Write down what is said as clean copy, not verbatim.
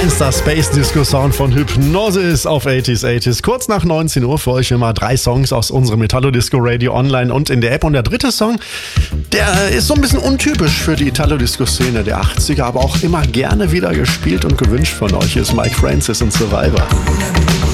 Feinster Space Disco Sound von Hypnosis auf 80s. Kurz nach 19 Uhr für euch immer 3 Songs aus unserem Italo Disco Radio online und in der App. Und der dritte Song, der ist so ein bisschen untypisch für die Italo Disco Szene der 80er, aber auch immer gerne wieder gespielt und gewünscht von euch, ist Mike Francis und Survivor.